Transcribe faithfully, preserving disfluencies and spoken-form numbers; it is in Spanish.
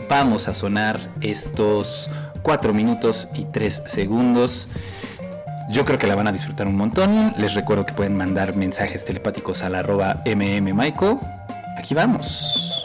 vamos a sonar estos cuatro minutos y tres segundos. Yo creo que la van a disfrutar un montón. Les recuerdo que pueden mandar mensajes telepáticos al arroba mmmaiko. Aquí vamos.